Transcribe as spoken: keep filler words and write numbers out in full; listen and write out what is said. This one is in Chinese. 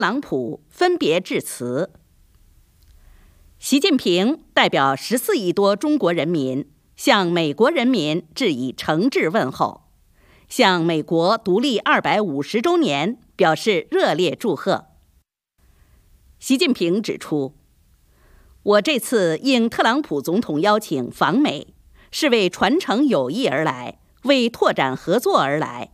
朗普分别致辞。习近平代表十四亿多中国人民向美国人民致以诚挚问候，向美国独立二百五十周年表示热烈祝贺。习近平指出，我这次应特朗普总统邀请访美，是为传承友谊而来，为拓展合作而来，